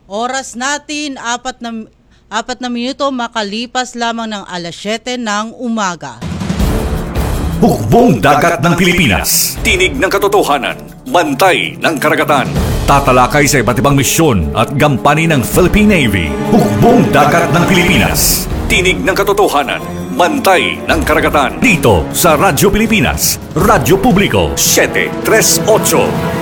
Oras natin, 4 na minuto makalipas lamang ng alas 7 ng umaga. Hukbong dagat ng Pilipinas. Tinig ng katotohanan. Bantay ng karagatan. Tatalakay sa iba't ibang misyon at gampanin ng Philippine Navy. Hukbong dagat ng Pilipinas. Tinig ng katotohanan. Bantay ng karagatan. Dito sa Radyo Pilipinas. Radyo Publiko 738.